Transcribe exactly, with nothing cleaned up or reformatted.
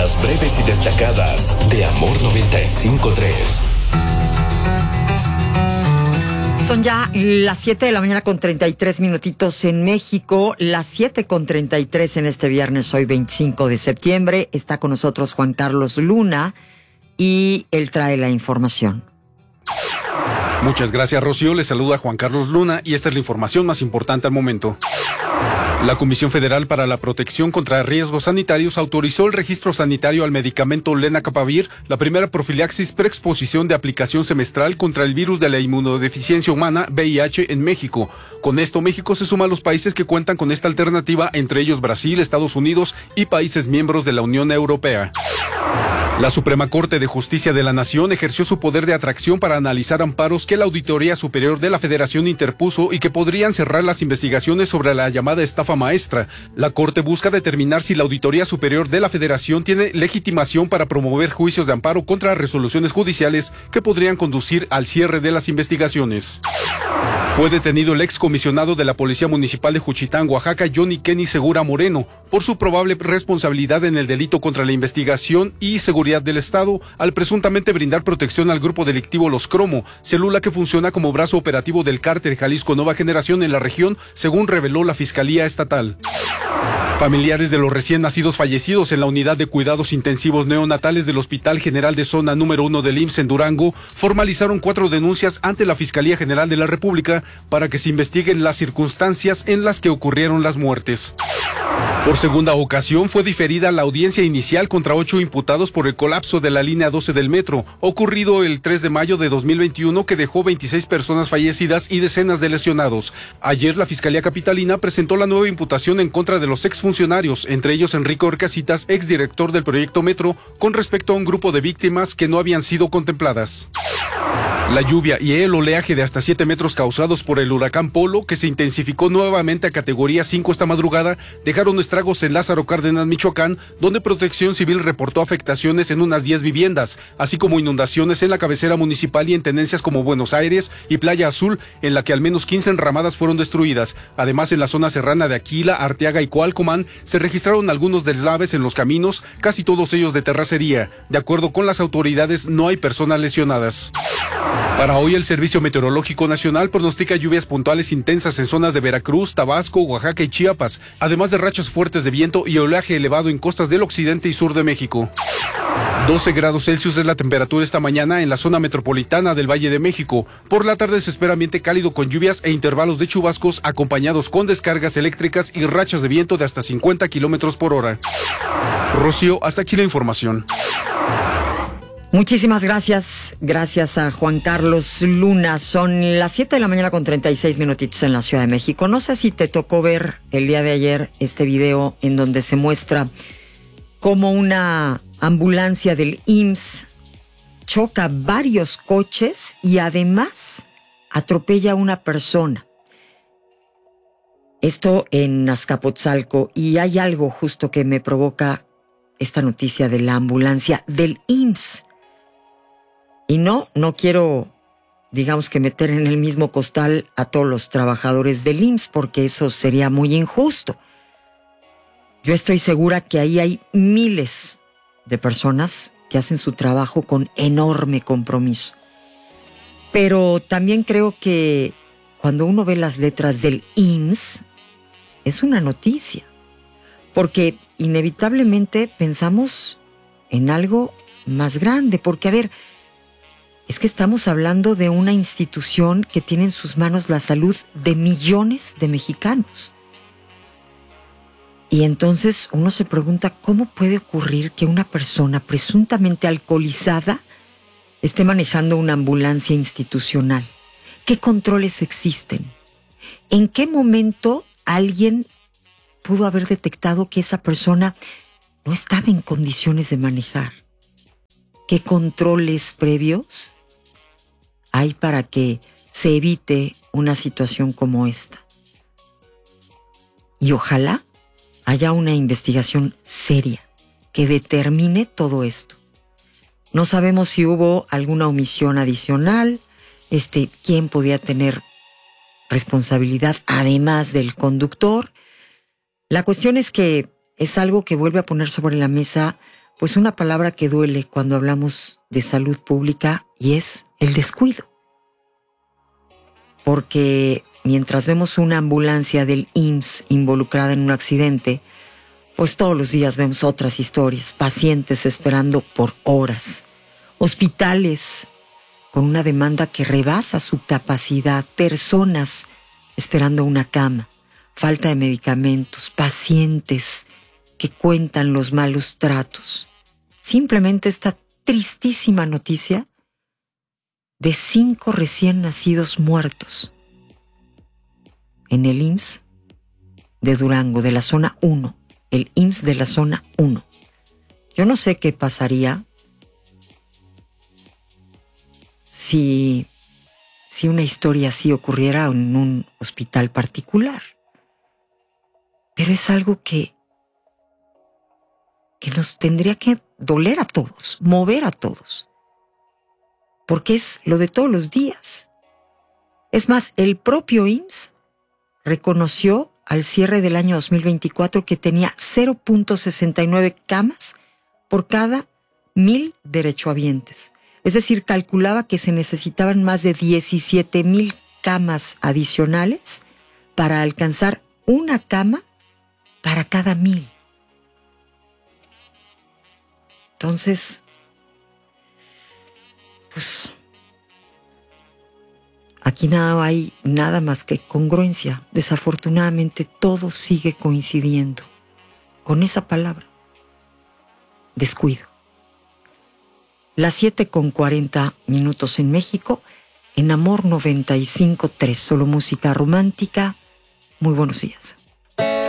Las breves y destacadas de Amor noventa y cinco punto tres. Son ya las siete de la mañana con treinta y tres minutitos en México, las siete con treinta y tres en este viernes, hoy veinticinco de septiembre. Está con nosotros Juan Carlos Luna y él trae la información. Muchas gracias, Rocío. Les saluda Juan Carlos Luna y esta es la información más importante al momento. La Comisión Federal para la Protección contra Riesgos Sanitarios autorizó el registro sanitario al medicamento Lenacapavir, la primera profilaxis preexposición de aplicación semestral contra el virus de la inmunodeficiencia humana V I H en México. Con esto, México se suma a los países que cuentan con esta alternativa, entre ellos Brasil, Estados Unidos y países miembros de la Unión Europea. La Suprema Corte de Justicia de la Nación ejerció su poder de atracción para analizar amparos que la Auditoría Superior de la Federación interpuso y que podrían cerrar las investigaciones sobre la llamada estafa maestra. La Corte busca determinar si la Auditoría Superior de la Federación tiene legitimación para promover juicios de amparo contra resoluciones judiciales que podrían conducir al cierre de las investigaciones. Fue detenido el excomisionado de la Policía Municipal de Juchitán, Oaxaca, Johnny Kenny Segura Moreno, por su probable responsabilidad en el delito contra la investigación y seguridad del Estado, al presuntamente brindar protección al grupo delictivo Los Cromo, célula que funciona como brazo operativo del cártel Jalisco Nueva Generación en la región, según reveló la Fiscalía Estatal. Familiares de los recién nacidos fallecidos en la unidad de cuidados intensivos neonatales del Hospital General de Zona número uno del I M S S en Durango formalizaron cuatro denuncias ante la Fiscalía General de la República para que se investiguen las circunstancias en las que ocurrieron las muertes. Por segunda ocasión fue diferida la audiencia inicial contra ocho imputados por el colapso de la línea doce del metro, ocurrido el tres de mayo de dos mil veintiuno, que dejó veintiséis personas fallecidas y decenas de lesionados. Ayer la Fiscalía Capitalina presentó la nueva imputación en contra de los exfuncionarios, entre ellos Enrique Orcasitas, exdirector del proyecto Metro, con respecto a un grupo de víctimas que no habían sido contempladas. La lluvia y el oleaje de hasta siete metros causados por el huracán Polo, que se intensificó nuevamente a categoría cinco esta madrugada, dejaron estragos en Lázaro Cárdenas, Michoacán, donde Protección Civil reportó afectaciones en unas diez viviendas, así como inundaciones en la cabecera municipal y en tenencias como Buenos Aires y Playa Azul, en la que al menos quince enramadas fueron destruidas. Además, en la zona serrana de Aquila, Arteaga y Coalcomán se registraron algunos deslaves en los caminos, casi todos ellos de terracería. De acuerdo con las autoridades, no hay personas lesionadas. Para hoy, el Servicio Meteorológico Nacional pronostica lluvias puntuales intensas en zonas de Veracruz, Tabasco, Oaxaca y Chiapas, además de rachas fuertes de viento y oleaje elevado en costas del occidente y sur de México. doce grados Celsius es la temperatura esta mañana en la zona metropolitana del Valle de México. Por la tarde se espera ambiente cálido con lluvias e intervalos de chubascos acompañados con descargas eléctricas y rachas de viento de hasta cincuenta kilómetros por hora. Rocío, hasta aquí la información. Muchísimas gracias, gracias a Juan Carlos Luna. Son las siete de la mañana con treinta y seis minutitos en la Ciudad de México. No sé si te tocó ver el día de ayer este video en donde se muestra cómo una ambulancia del I M S S choca varios coches y además atropella a una persona. Esto en Azcapotzalco, y hay algo justo que me provoca esta noticia de la ambulancia del I M S S. Y no, no quiero, digamos que meter en el mismo costal a todos los trabajadores del I M S S, porque eso sería muy injusto. Yo estoy segura que ahí hay miles de personas que hacen su trabajo con enorme compromiso. Pero también creo que cuando uno ve las letras del I M S S, es una noticia. Porque inevitablemente pensamos en algo más grande. Porque, a ver, es que estamos hablando de una institución que tiene en sus manos la salud de millones de mexicanos. Y entonces uno se pregunta, ¿cómo puede ocurrir que una persona presuntamente alcoholizada esté manejando una ambulancia institucional? ¿Qué controles existen? ¿En qué momento alguien pudo haber detectado que esa persona no estaba en condiciones de manejar? ¿Qué controles previos hay para que se evite una situación como esta? Y ojalá haya una investigación seria que determine todo esto. No sabemos si hubo alguna omisión adicional, este, quién podía tener responsabilidad además del conductor. La cuestión es que es algo que vuelve a poner sobre la mesa pues una palabra que duele cuando hablamos de salud pública y es el descuido. Porque mientras vemos una ambulancia del I M S S involucrada en un accidente, pues todos los días vemos otras historias, pacientes esperando por horas, hospitales con una demanda que rebasa su capacidad, personas esperando una cama, falta de medicamentos, pacientes que cuentan los malos tratos. Simplemente esta tristísima noticia de cinco recién nacidos muertos en el I M S S de Durango, de la zona uno, el I M S S de la zona uno. Yo no sé qué pasaría si, si una historia así ocurriera en un hospital particular. Pero es algo que, que nos tendría que doler a todos, mover a todos. Porque es lo de todos los días. Es más, el propio I M S S reconoció al cierre del año dos mil veinticuatro que tenía cero punto sesenta y nueve camas por cada mil derechohabientes. Es decir, calculaba que se necesitaban más de diecisiete mil camas adicionales para alcanzar una cama para cada mil. Entonces, pues aquí nada hay nada más que congruencia. Desafortunadamente todo sigue coincidiendo con esa palabra: descuido. Las siete con cuarenta minutos en México, en Amor noventa y cinco punto tres, solo música romántica. Muy buenos días.